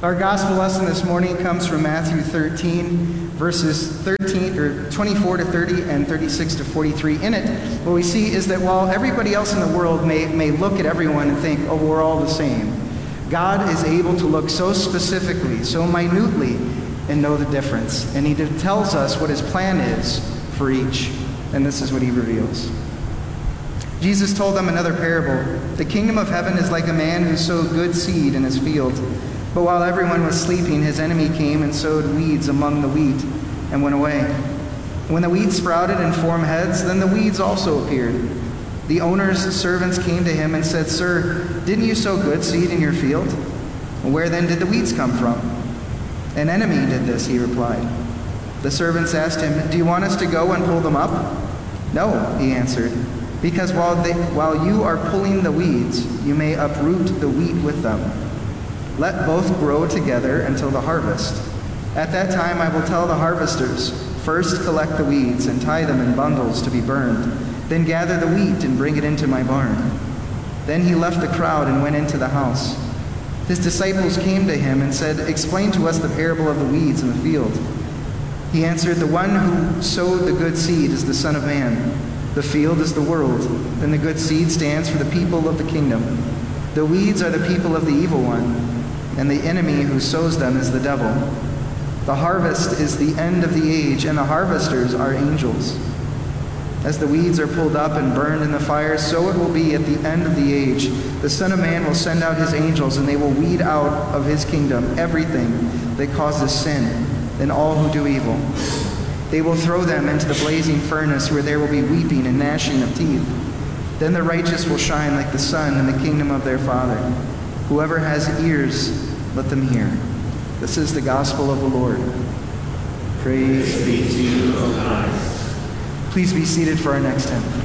Our gospel lesson this morning comes from Matthew 13, verses 24 to 30 and 36 to 43. In it, what we see is that while everybody else in the world may look at everyone and think, oh, we're all the same, God is able to look so specifically, so minutely, and know the difference. And he tells us what his plan is for each. And this is what he reveals. Jesus told them another parable. The kingdom of heaven is like a man who sowed good seed in his field. But while everyone was sleeping, his enemy came and sowed weeds among the wheat and went away. When the wheat sprouted and formed heads, then the weeds also appeared. The owner's servants came to him and said, Sir, didn't you sow good seed in your field? Where then did the weeds come from? An enemy did this, he replied. The servants asked him, Do you want us to go and pull them up? No, he answered, because while you are pulling the weeds, you may uproot the wheat with them. Let both grow together until the harvest. At that time I will tell the harvesters, First collect the weeds and tie them in bundles to be burned. Then gather the wheat and bring it into my barn. Then he left the crowd and went into the house. His disciples came to him and said, Explain to us the parable of the weeds in the field. He answered, The one who sowed the good seed is the Son of Man. The field is the world, and the good seed stands for the people of the kingdom. The weeds are the people of the evil one, and the enemy who sows them is the devil. The harvest is the end of the age, and the harvesters are angels. As the weeds are pulled up and burned in the fire, so it will be at the end of the age. The Son of Man will send out his angels, and they will weed out of his kingdom everything that causes sin and all who do evil. They will throw them into the blazing furnace, where there will be weeping and gnashing of teeth. Then the righteous will shine like the sun in the kingdom of their Father. Whoever has ears, let them hear. This is the gospel of the Lord. Praise be to you, O Christ. Please be seated for our next hymn.